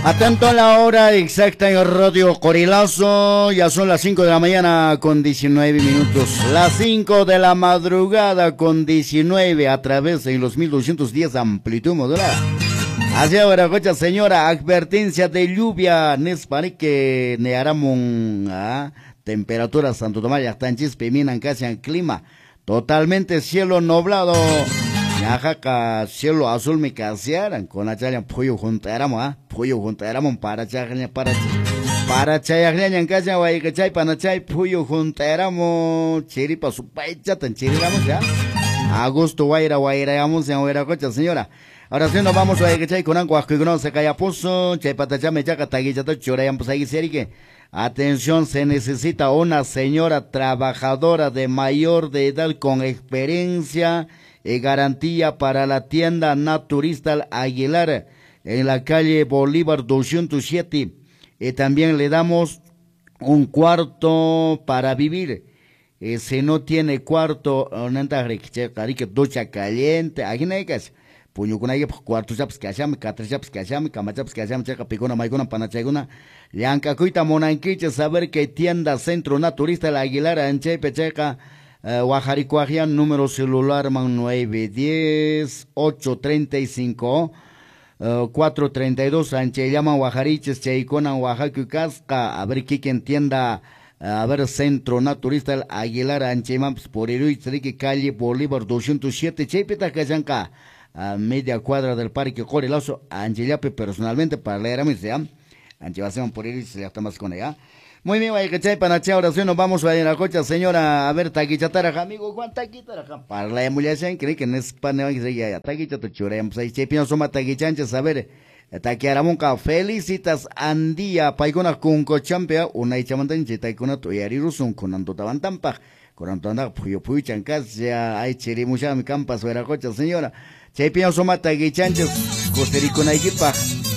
Atento a la hora exacta en Radio Corilazo, ya son las 5 de la mañana con 19 minutos, las 5 de la madrugada con 19 a través de los 1210 amplitud modulada. Así ahora, cocha señora, advertencia de lluvia, Nesparique, Nearamon, temperatura Santo Tomás, ya están chispiminan casi en clima, totalmente cielo nublado. Yajaca cielo azul me casearan con la chaya pollo juntaramos pollo juntaramos para chaya para chaya en casa guay que chay para chay pollo juntaramos chiripa su pecha tan chiriramos ya a gusto guaira vamos en guaira cocha señora. Ahora sí nos vamos a que chay con agua que no se calla pozo chay patacha me chaca taguilla to chora pues ahí que atención, se necesita una señora trabajadora de mayor de edad con experiencia y garantía para la tienda Naturista Aguilar en la calle Bolívar 207. Y también le damos un cuarto para vivir. Si no tiene cuarto, ducha caliente, aquí no hay que hacer. Puño con ahí cuarto chaps que hacemos, cuatro chaps que hacemos, cama chaps que hacemos, checa picona, maicona, panacheguna. Yanca cuita monanquiche saber que tienda Centro Naturista El Aguilar en Chepe checa. Guajaricuajian, número celular man 910 835 432 Anche llaman Guajariches Cheicona Oaxaca Casca a ver qué entienda a ver Centro Naturista El Aguilar Anche Maps por Irui calle Bolívar 207 Chepeta Cayanca a media cuadra del Parque Corilazo Anchillape personalmente para leer a mi sea Anchivación por Irui se le está más con ella. Muy bien, vaya que chay panache, ahora sí nos vamos a ir a la cocha, señora, a ver, taquichatara, amigo, Juan taquitara, para la emulación, cree que en España va a ser ya, taquichata churemos, ahí chay pienso soma taquichanches, a ver, taquiaramonca, felicitas, andía, paicona con cochampea, una ichamantanche, taicona, tuyarirusun, con antotabantampa, con antona, puyo chancas, ya, hay chirimucha, mi campa, sobre la cocha, señora, chay pienso soma taquichanches, costericona equipa.